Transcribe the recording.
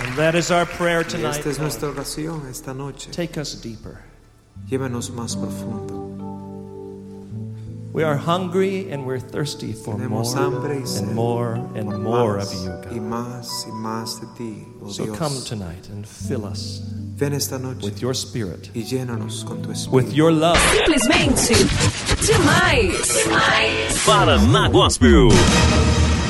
And that is our prayer Y tonight. esta es Lord. nuestra oración esta noche. Take us deeper. Llévanos más profundo. We are hungry and we're thirsty for Tenemos more hambre y sed and more and por more of más you, y God. más de ti, oh So Dios. come tonight and fill us Ven esta noche with your spirit, y llénanos con tu with espíritu. your love. Simplesmente demais. Paraná Gospel.